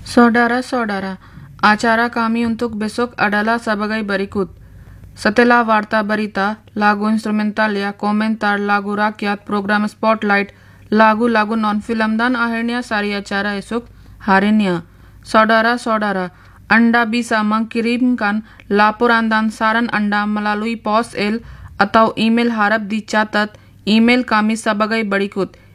Saudara-saudara, acara kami untuk besok adalah sebagai berikut. Setelah warta berita, lagu instrumental ya, komentar, lagu rakyat, program spotlight, lagu-lagu non-film dan akhirnya sari acara esok harinya. Saudara-saudara, Anda bisa mengirimkan laporan dan saran Anda melalui pos atau email harap dicatat email kami sebagai berikut.